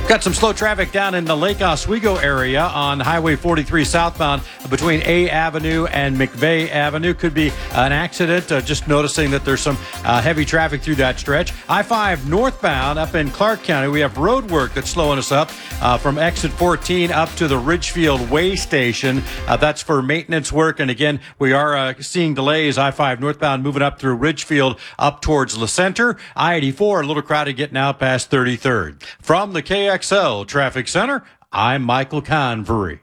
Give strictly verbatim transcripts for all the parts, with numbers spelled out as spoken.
Got some slow traffic down in the Lake Oswego area on Highway forty-three southbound between A Avenue and McVeigh Avenue. Could be an accident. Uh, just noticing that there's some uh, heavy traffic through that stretch. I five northbound up in Clark County. We have road work that's slowing us up uh, from exit fourteen up to the Ridgefield Way Station. Uh, that's for maintenance work. And again, we are uh, seeing delays. I five northbound moving up through Ridgefield up towards La Center. I eighty-four, a little crowded getting out past thirty-third. From the K X L Traffic Center, I'm Michael Convery.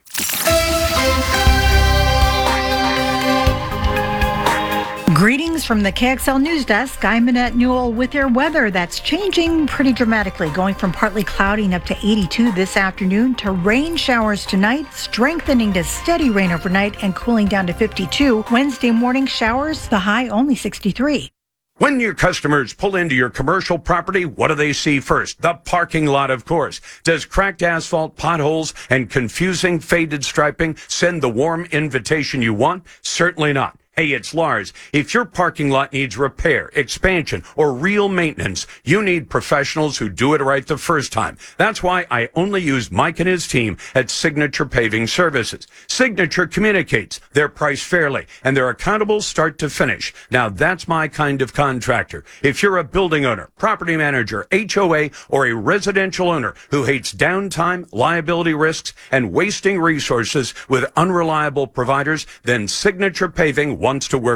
Greetings from the K X L News Desk. I'm Annette Newell with your weather that's changing pretty dramatically, going from partly cloudy up to eighty-two this afternoon to rain showers tonight, strengthening to steady rain overnight and cooling down to fifty-two. Wednesday morning showers, the high only sixty-three. When your customers pull into your commercial property, what do they see first? The parking lot, of course. Does cracked asphalt, potholes, and confusing faded striping send the warm invitation you want? Certainly not. Hey, it's Lars. If your parking lot needs repair, expansion, or real maintenance, you need professionals who do it right the first time. That's why I only use Mike and his team at Signature Paving Services. Signature communicates, they're priced fairly, and they're accountable start to finish. Now, that's my kind of contractor. If you're a building owner, property manager, H O A, or a residential owner who hates downtime, liability risks, and wasting resources with unreliable providers, then Signature Paving wants to work